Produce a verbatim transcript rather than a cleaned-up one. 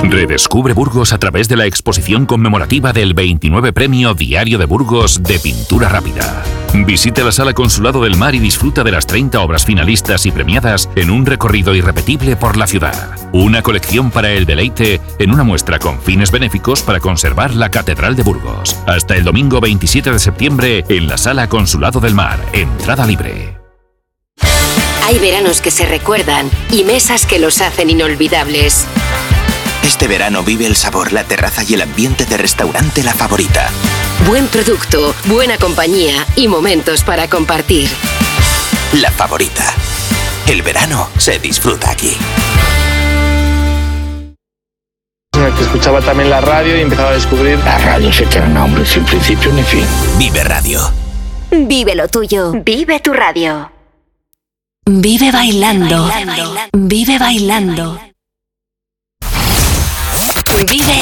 Redescubre Burgos a través de la exposición conmemorativa del veintinueve Premio Diario de Burgos de Pintura Rápida. Visite la Sala Consulado del Mar y disfruta de las treinta obras finalistas y premiadas en un recorrido irrepetible por la ciudad. Una colección para el deleite en una muestra con fines benéficos para conservar la Catedral de Burgos. Hasta el domingo veintisiete de septiembre en la Sala Consulado del Mar. Entrada libre. Hay veranos que se recuerdan y mesas que los hacen inolvidables. Este verano vive el sabor, la terraza y el ambiente de restaurante La Favorita. Buen producto, buena compañía y momentos para compartir. La Favorita. El verano se disfruta aquí. En el que escuchaba también la radio y empezaba a descubrir... La radio es eterna, hombre, sin principio ni fin. Vive Radio. Vive lo tuyo. Vive tu radio. Vive bailando. Vive bailando. Vive